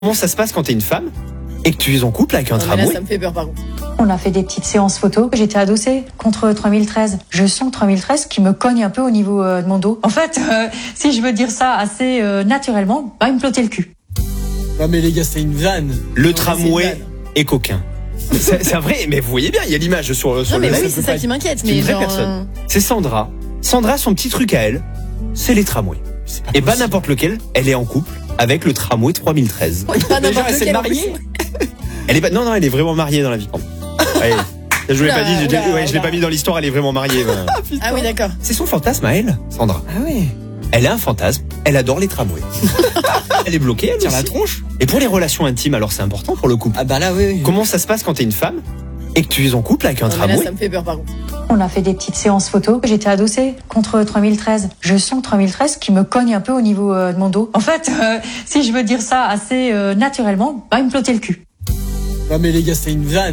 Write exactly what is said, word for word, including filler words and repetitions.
Comment ça se passe quand t'es une femme et que tu es en couple avec un non, tramway? Là, ça me fait peur par contre. On a fait des petites séances photos. J'étais adossée contre trois mille treize. Je sens trois mille treize qui me cogne un peu au niveau euh, de mon dos. En fait, euh, si je veux dire ça assez euh, naturellement, bah, il me flottait le cul. Non mais les gars, c'est une vanne. Le Non, tramway mais c'est une vanne. est coquin. C'est c'est vrai, mais vous voyez bien, il y a l'image sur, sur Non, mais le bah oui, ça c'est peut ça pas qui être- m'inquiète. C'est une Mais vraie genre, personne. euh, C'est Sandra. Sandra, son petit truc à elle, c'est les tramways. C'est pas Et pas possible. n'importe lequel, elle est en couple avec le tramway trois mille treize. ouais, pas Déjà, n'importe elle s'est lequel, en mariée. plus. Elle est pas, non, non, elle est vraiment mariée dans la vie. Ouais. Je vous l'ai Oula, pas dit, j'ai- oula, ouais, je l'ai oula. pas mis dans l'histoire, elle est vraiment mariée. voilà. Ah oui, d'accord. C'est son fantasme à elle, Sandra. Ah ouais. Elle a un fantasme, elle adore les tramways. Elle est bloquée, elle Tire la aussi. tronche. Et pour les relations intimes, alors c'est important pour le couple. Ah bah là oui. oui. Comment ça se passe quand t'es une femme et que tu es en couple avec un Non, mais là, tramway? ça me fait peur par contre. On a fait des petites séances photos. J'étais adossée contre trois mille treize. Je sens trois mille treize qui me cogne un peu au niveau euh, de mon dos. En fait, euh, si je veux dire ça assez euh, naturellement, bah, il me flottait le cul. Non mais les gars, c'est une vanne.